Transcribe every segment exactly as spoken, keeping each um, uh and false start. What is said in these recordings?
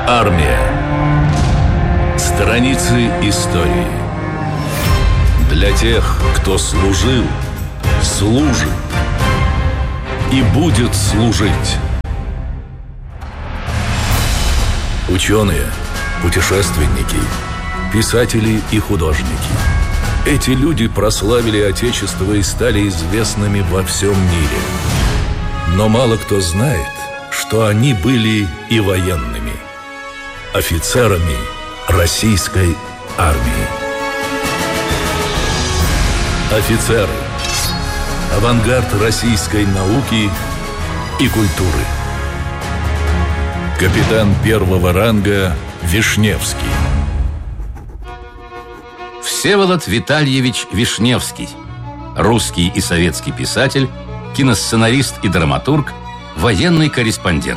Армия. Страницы истории. Для тех, кто служил, служит и будет служить. Ученые, путешественники, писатели и художники. Эти люди прославили Отечество и стали известными во всем мире. Но мало кто знает, что они были и военными, офицерами российской армии. Офицеры. Авангард российской науки и культуры. Капитан первого ранга Вишневский. Всеволод Витальевич Вишневский. Русский и советский писатель, киносценарист и драматург, военный корреспондент.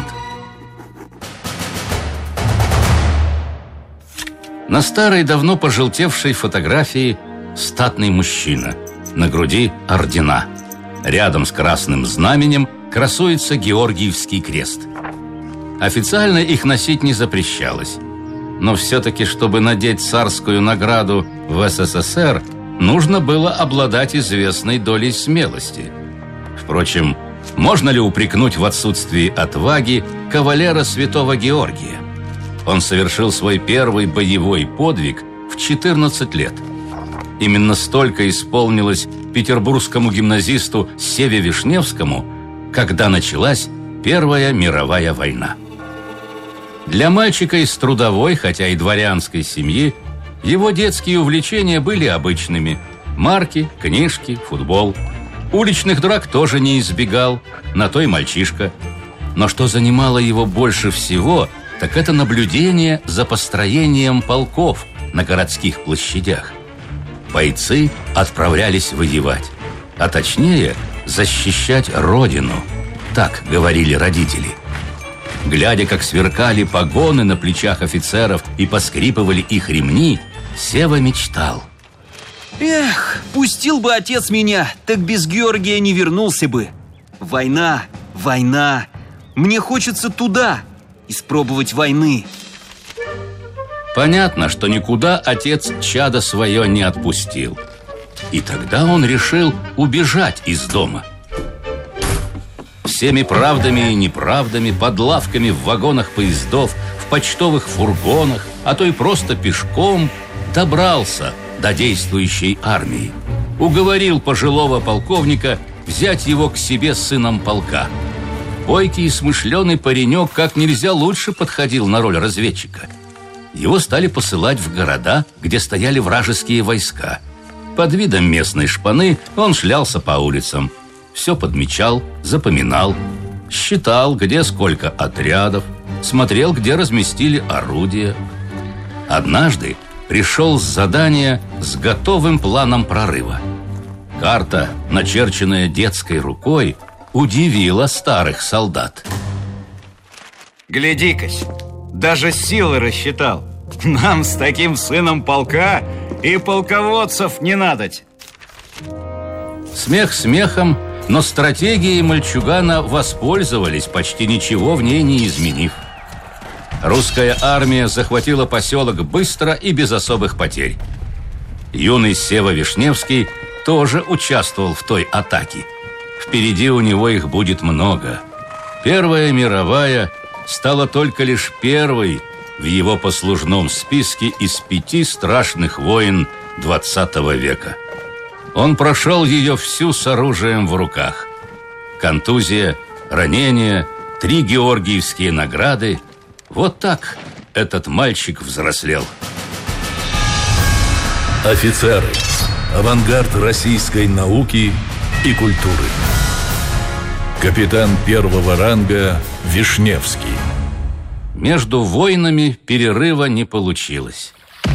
На старой, давно пожелтевшей фотографии статный мужчина. На груди ордена. Рядом с красным знаменем красуется Георгиевский крест. Официально их носить не запрещалось. Но все-таки, чтобы надеть царскую награду в СССР, нужно было обладать известной долей смелости. Впрочем, можно ли упрекнуть в отсутствии отваги кавалера святого Георгия? Он совершил свой первый боевой подвиг в четырнадцать лет. Именно столько исполнилось петербургскому гимназисту Севе Вишневскому, когда началась Первая мировая война. Для мальчика из трудовой, хотя и дворянской семьи, его детские увлечения были обычными: марки, книжки, футбол. Уличных драк тоже не избегал, на то и мальчишка. Но что занимало его больше всего, так это наблюдение за построением полков на городских площадях. Бойцы отправлялись воевать, а точнее защищать родину, так говорили родители. Глядя, как сверкали погоны на плечах офицеров и поскрипывали их ремни, Сева мечтал: эх, пустил бы отец меня, так без Георгия не вернулся бы. Война, война. Мне хочется туда, испробовать войны. Понятно, что никуда отец чадо свое не отпустил. И тогда он решил убежать из дома. Всеми правдами и неправдами, под лавками в вагонах поездов, в почтовых фургонах, а то и просто пешком добрался до действующей армии. Уговорил пожилого полковника взять его к себе с сыном полка. Бойкий и смышленый паренек как нельзя лучше подходил на роль разведчика. Его стали посылать в города, где стояли вражеские войска. Под видом местной шпаны он шлялся по улицам. Все подмечал, запоминал, считал, где сколько отрядов, смотрел, где разместили орудия. Однажды пришел с задания с готовым планом прорыва. Карта, начерченная детской рукой, удивила старых солдат. Гляди-кась, даже силы рассчитал. Нам с таким сыном полка и полководцев не надоть. Смех смехом, но стратегией мальчугана воспользовались, почти ничего в ней не изменив. Русская армия захватила поселок быстро и без особых потерь. Юный Сева Вишневский тоже участвовал в той атаке. Впереди у него их будет много. Первая мировая стала только лишь первой в его послужном списке из пяти страшных войн двадцатого века. Он прошел ее всю с оружием в руках. Контузия, ранение, три георгиевские награды. Вот так этот мальчик взрослел. Офицеры. Авангард российской науки и культуры. Капитан первого ранга Вишневский. Между войнами перерыва не получилось.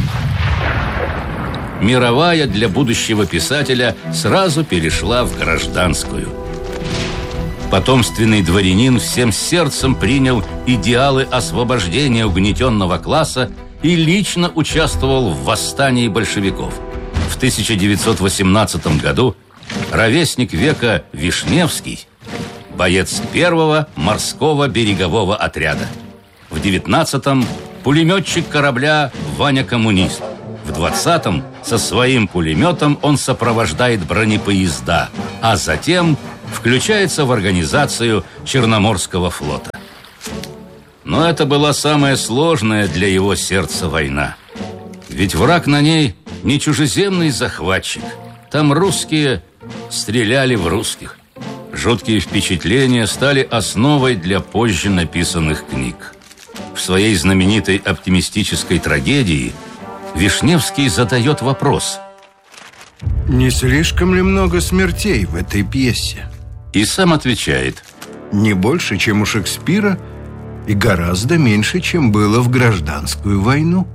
Мировая для будущего писателя сразу перешла в гражданскую. Потомственный дворянин всем сердцем принял идеалы освобождения угнетенного класса и лично участвовал в восстании большевиков. В тысяча девятьсот восемнадцатом году ровесник века Вишневский, боец первого морского берегового отряда. В девятнадцатом пулеметчик корабля Ваня Коммунист. В двадцатом со своим пулеметом он сопровождает бронепоезда, а затем включается в организацию Черноморского флота. Но это была самая сложная для его сердца война. Ведь враг на ней не чужеземный захватчик. Там русские стреляли в русских. Жуткие впечатления стали основой для позже написанных книг. В своей знаменитой оптимистической трагедии Вишневский задает вопрос: не слишком ли много смертей в этой пьесе? И сам отвечает: не больше, чем у Шекспира, и гораздо меньше, чем было в гражданскую войну.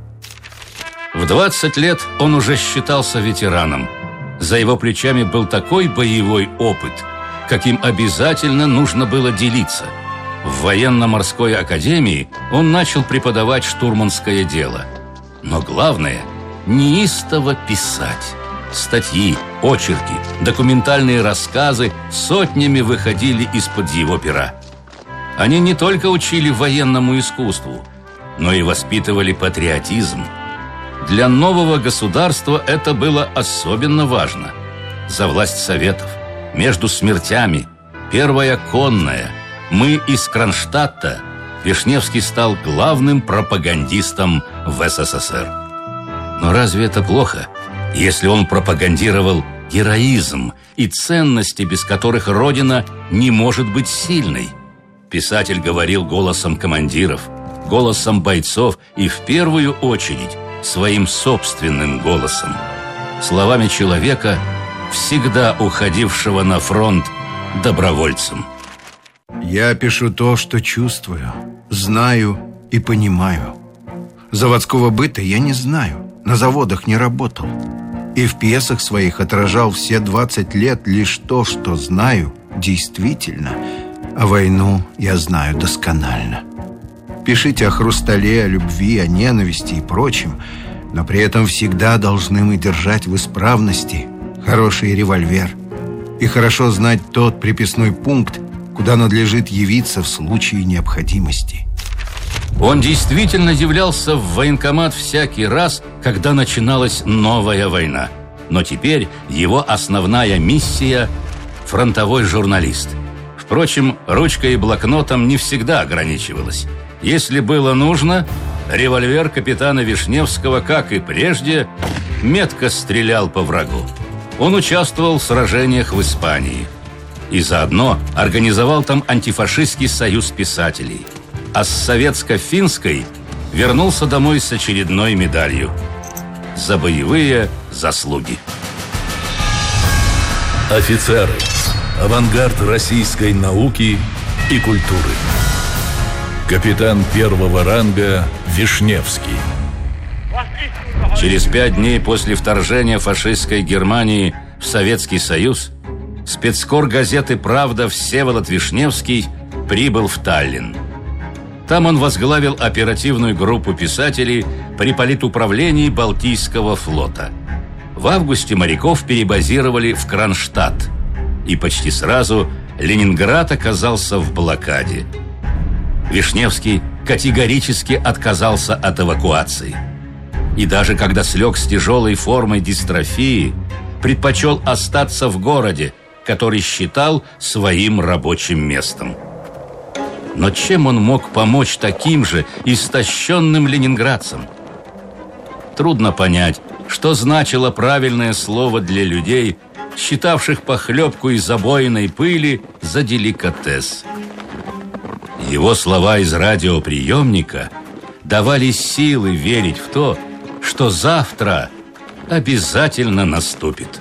В двадцать лет он уже считался ветераном. За его плечами был такой боевой опыт, каким обязательно нужно было делиться. В военно-морской академии он начал преподавать штурманское дело. Но главное – неистово писать. Статьи, очерки, документальные рассказы сотнями выходили из-под его пера. Они не только учили военному искусству, но и воспитывали патриотизм. Для нового государства это было особенно важно. За власть Советов, между смертями, Первая конная, мы из Кронштадта, Вишневский стал главным пропагандистом в СССР. Но разве это плохо, если он пропагандировал героизм и ценности, без которых Родина не может быть сильной? Писатель говорил голосом командиров, голосом бойцов и, в первую очередь, своим собственным голосом. Словами человека, всегда уходившего на фронт добровольцем. Я пишу то, что чувствую, знаю и понимаю. Заводского быта я не знаю, на заводах не работал. И в пьесах своих отражал все двадцать лет лишь то, что знаю действительно, а войну я знаю досконально. Пишите о хрустале, о любви, о ненависти и прочем, но при этом всегда должны мы держать в исправности хороший револьвер и хорошо знать тот приписной пункт, куда надлежит явиться в случае необходимости. Он действительно являлся в военкомат всякий раз, когда начиналась новая война. Но теперь его основная миссия – фронтовой журналист. Впрочем, ручкой и блокнотом не всегда ограничивалась. Если было нужно, револьвер капитана Вишневского, как и прежде, метко стрелял по врагу. Он участвовал в сражениях в Испании и заодно организовал там антифашистский союз писателей. А с советско-финской вернулся домой с очередной медалью за боевые заслуги. Офицеры. Авангард российской науки и культуры. Капитан первого ранга Вишневский. Через пять дней после вторжения фашистской Германии в Советский Союз спецкор газеты «Правда» Всеволод Вишневский прибыл в Таллин. Там он возглавил оперативную группу писателей при политуправлении Балтийского флота. В августе моряков перебазировали в Кронштадт, и почти сразу Ленинград оказался в блокаде. Вишневский категорически отказался от эвакуации. И даже когда слег с тяжелой формой дистрофии, предпочел остаться в городе, который считал своим рабочим местом. Но чем он мог помочь таким же истощенным ленинградцам? Трудно понять, что значило правильное слово для людей, считавших похлебку из забойной пыли за деликатес. Его слова из радиоприемника давали силы верить в то, что завтра обязательно наступит.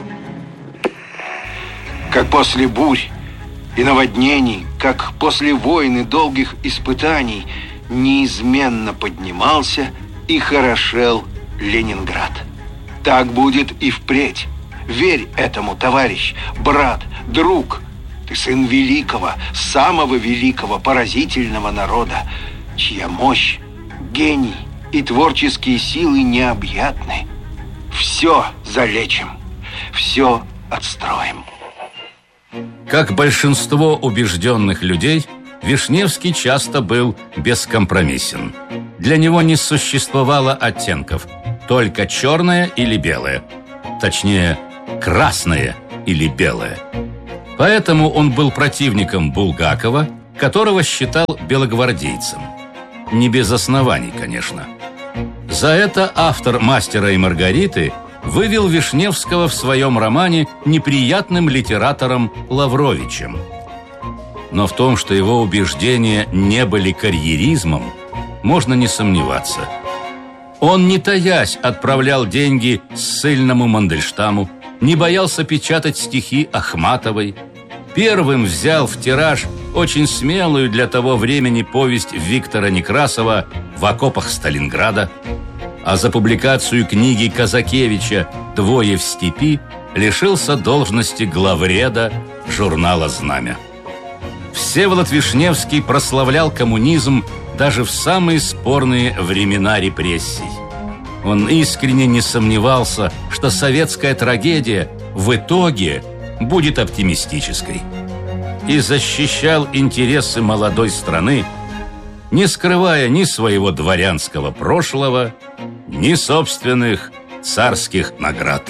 Как после бурь и наводнений, как после войн и долгих испытаний неизменно поднимался и хорошел Ленинград. Так будет и впредь. Верь этому, товарищ, брат, друг. Ты сын великого, самого великого, поразительного народа, чья мощь, гений и творческие силы необъятны. Все залечим, все отстроим. Как большинство убежденных людей, Вишневский часто был бескомпромиссен. Для него не существовало оттенков, только черное или белое. Точнее, красное или белое. Поэтому он был противником Булгакова, которого считал белогвардейцем. Не без оснований, конечно. За это автор «Мастера и Маргариты» вывел Вишневского в своем романе неприятным литератором Лавровичем. Но в том, что его убеждения не были карьеризмом, можно не сомневаться. Он, не таясь, отправлял деньги ссыльному Мандельштаму, не боялся печатать стихи Ахматовой, первым взял в тираж очень смелую для того времени повесть Виктора Некрасова «В окопах Сталинграда», а за публикацию книги Казакевича «Двое в степи» лишился должности главреда журнала «Знамя». Всеволод Вишневский прославлял коммунизм даже в самые спорные времена репрессий. Он искренне не сомневался, что советская трагедия в итоге будет оптимистической, и защищал интересы молодой страны, не скрывая ни своего дворянского прошлого, ни собственных царских наград.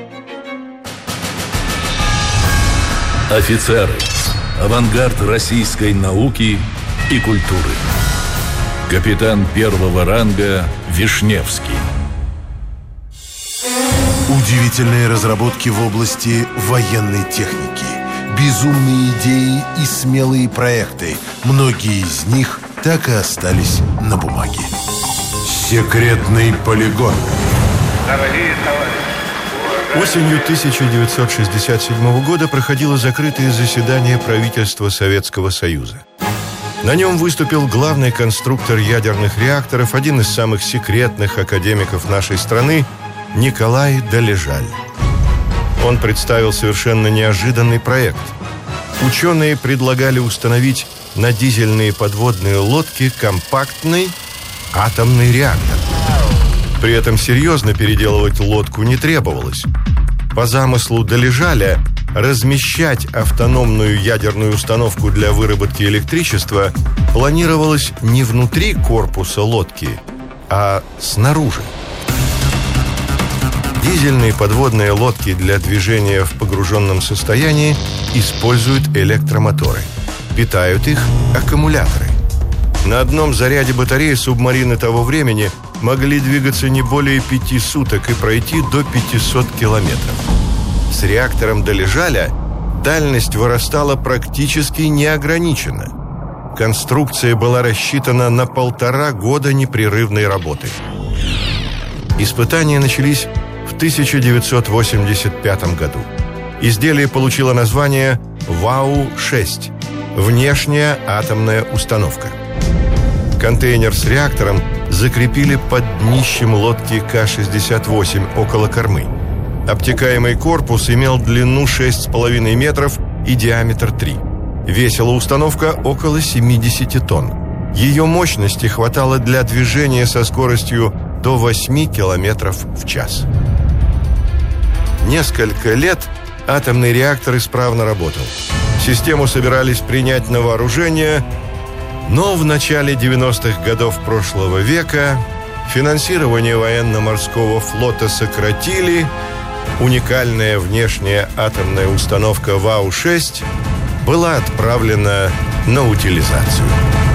Офицеры. Авангард российской науки и культуры. Капитан первого ранга Вишневский. Удивительные разработки в области военной техники, безумные идеи и смелые проекты. Многие из них так и остались на бумаге. Секретный полигон. Осенью тысяча девятьсот шестьдесят седьмого года проходило закрытое заседание правительства Советского Союза. На нем выступил главный конструктор ядерных реакторов, один из самых секретных академиков нашей страны, Николай Долежаль. Он представил совершенно неожиданный проект. Ученые предлагали установить на дизельные подводные лодки компактный атомный реактор. При этом серьезно переделывать лодку не требовалось. По замыслу Долежаля размещать автономную ядерную установку для выработки электричества планировалось не внутри корпуса лодки, а снаружи. Дизельные подводные лодки для движения в погруженном состоянии используют электромоторы. Питают их аккумуляторы. На одном заряде батареи субмарины того времени могли двигаться не более пяти суток и пройти до пятисот километров. С реактором Долежаля дальность вырастала практически неограниченно. Конструкция была рассчитана на полтора года непрерывной работы. Испытания начались в тысяча девятьсот восемьдесят пятом году. Изделие получило название ВАУ шесть – внешняя атомная установка. Контейнер с реактором закрепили под днищем лодки Ка шестьдесят восемь около кормы. Обтекаемый корпус имел длину шесть с половиной метров и диаметр три. Весила установка около семьдесят тонн. Ее мощности хватало для движения со скоростью до восьми километров в час. Несколько лет атомный реактор исправно работал. Систему собирались принять на вооружение, но в начале девяностых годов прошлого века финансирование военно-морского флота сократили, уникальная внешняя атомная установка ВАУ шесть была отправлена на утилизацию.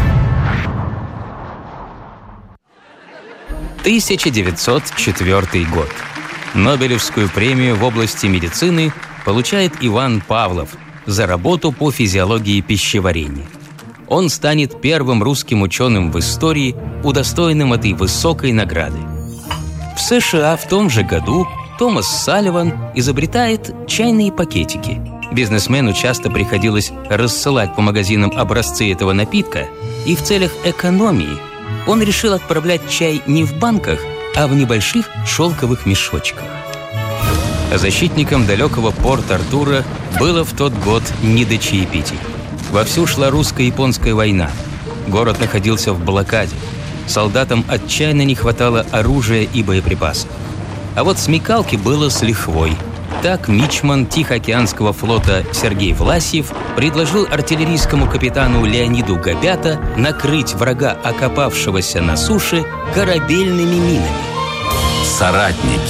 тысяча девятьсот четвёртый год. Нобелевскую премию в области медицины получает Иван Павлов за работу по физиологии пищеварения. Он станет первым русским ученым в истории, удостоенным этой высокой награды. В США в том же году Томас Салливан изобретает чайные пакетики. Бизнесмену часто приходилось рассылать по магазинам образцы этого напитка, и в целях экономии он решил отправлять чай не в банках, а в небольших шелковых мешочках. Защитникам далекого Порт-Артура было в тот год не до чаепитий. Вовсю шла русско-японская война. Город находился в блокаде. Солдатам отчаянно не хватало оружия и боеприпасов. А вот смекалки было с лихвой. Так мичман Тихоокеанского флота Сергей Власьев предложил артиллерийскому капитану Леониду Габята накрыть врага, окопавшегося на суше, корабельными минами. Соратники.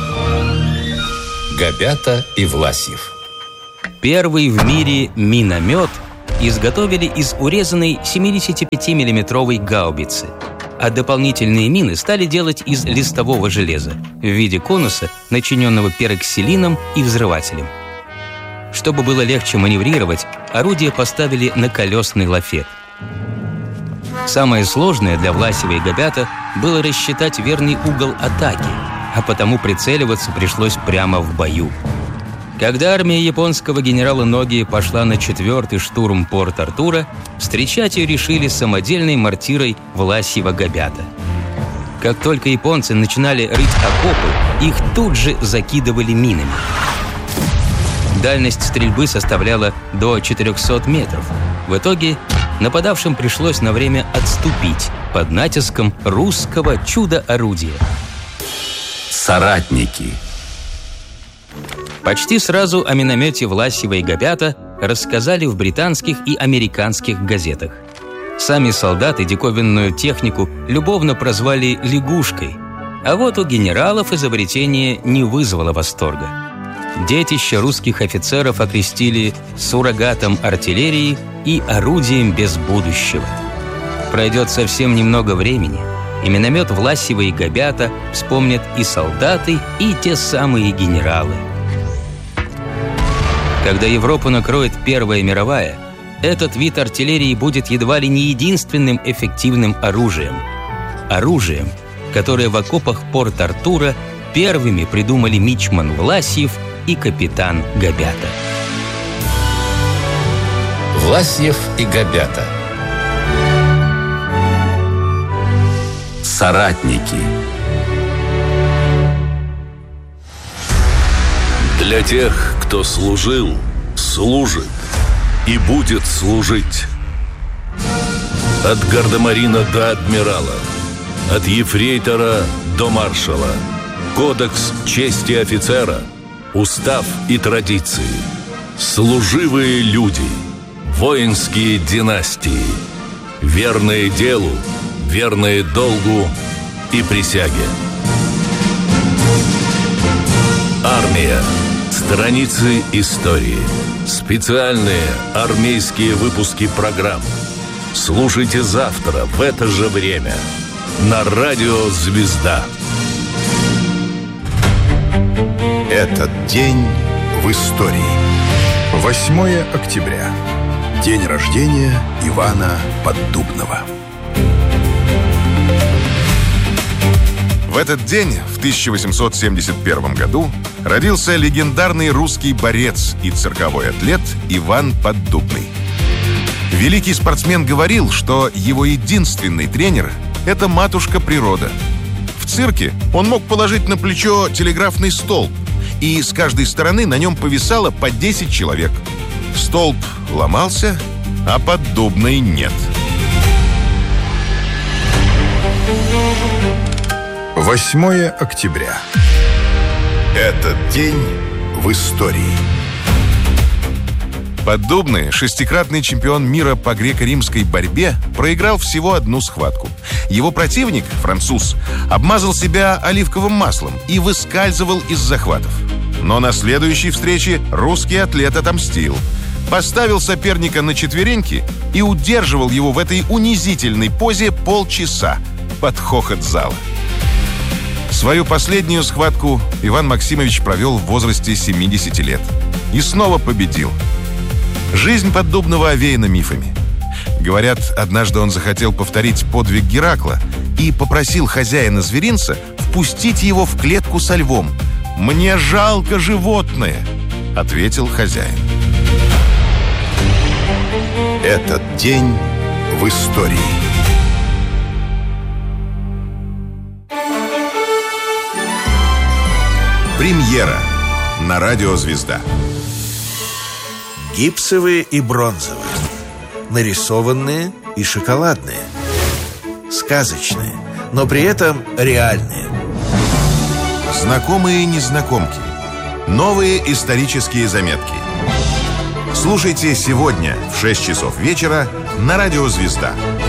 Габята и Власьев. Первый в мире миномет изготовили из урезанной семидесятипятимиллиметровой гаубицы, а дополнительные мины стали делать из листового железа в виде конуса, начиненного пероксилином и взрывателем. Чтобы было легче маневрировать, орудие поставили на колесный лафет. Самое сложное для Власьева и Габята было рассчитать верный угол атаки, а потому прицеливаться пришлось прямо в бою. Когда армия японского генерала Ноги пошла на четвертый штурм Порт-Артура, встречать ее решили самодельной мортирой Власьева-Габята. Как только японцы начинали рыть окопы, их тут же закидывали минами. Дальность стрельбы составляла до четырехсот метров. В итоге нападавшим пришлось на время отступить под натиском русского чудо-орудия. Соратники. Почти сразу о миномете Власьева и Габята рассказали в британских и американских газетах. Сами солдаты диковинную технику любовно прозвали «лягушкой», а вот у генералов изобретение не вызвало восторга. Детище русских офицеров окрестили суррогатом артиллерии и орудием без будущего. Пройдет совсем немного времени, и миномет Власьева и Габята вспомнят и солдаты, и те самые генералы. Когда Европу накроет Первая мировая, этот вид артиллерии будет едва ли не единственным эффективным оружием. Оружием, которое в окопах Порт-Артура первыми придумали мичман Власьев и капитан Габята. Власьев и Габята. Соратники. Для тех, кто служил, служит и будет служить. От гардемарина до адмирала, от ефрейтора до маршала. Кодекс чести офицера, устав и традиции. Служивые люди, воинские династии. Верные делу, верные долгу и присяге. Армия. Страницы истории. Специальные армейские выпуски программ. Слушайте завтра в это же время на радио «Звезда». Этот день в истории. восьмое октября. День рождения Ивана Поддубного. В этот день, в тысяча восемьсот семьдесят первом году, родился легендарный русский борец и цирковой атлет Иван Поддубный. Великий спортсмен говорил, что его единственный тренер – это матушка природа. В цирке он мог положить на плечо телеграфный столб, и с каждой стороны на нем повисало по десять человек. Столб ломался, а Поддубный нет. восьмое октября. Этот день в истории. Поддубный, шестикратный чемпион мира по греко-римской борьбе, проиграл всего одну схватку. Его противник, француз, обмазал себя оливковым маслом и выскальзывал из захватов. Но на следующей встрече русский атлет отомстил. Поставил соперника на четвереньки и удерживал его в этой унизительной позе полчаса под хохот зала. Свою последнюю схватку Иван Максимович провел в возрасте семидесяти лет. И снова победил. Жизнь Поддубного овеяна мифами. Говорят, однажды он захотел повторить подвиг Геракла и попросил хозяина зверинца впустить его в клетку со львом. «Мне жалко животное», — ответил хозяин. Этот день в истории. Премьера на радио «Звезда». Гипсовые и бронзовые, нарисованные и шоколадные, сказочные, но при этом реальные. Знакомые незнакомки, Новые исторические заметки. Слушайте сегодня в шесть часов вечера на радио «Звезда».